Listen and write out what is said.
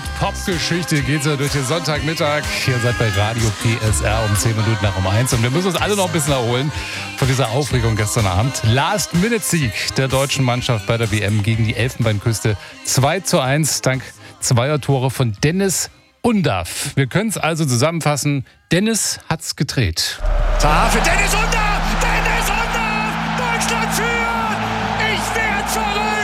Popgeschichte geht so durch den Sonntagmittag. Ihr seid bei Radio PSR um 10 Minuten nach um 1. Und wir müssen uns alle noch ein bisschen erholen von dieser Aufregung gestern Abend. Last-Minute-Sieg der deutschen Mannschaft bei der WM gegen die Elfenbeinküste. 2:1 dank zweier Tore von Dennis Undaff. Wir können es also zusammenfassen. Dennis hat's gedreht. Tar für Dennis Undaff! Dennis Undaff! Deutschland führt!